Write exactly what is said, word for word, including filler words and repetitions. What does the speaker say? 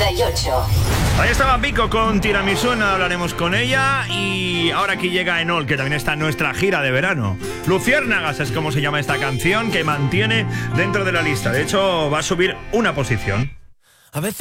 treinta y ocho. Ahí estaba Vico con Tiramisú, nada hablaremos con ella. Y ahora aquí llega Enol, que también está en nuestra gira de verano. Luciérnagas es como se llama esta canción, que mantiene dentro de la lista. De hecho, va a subir una posición. A veces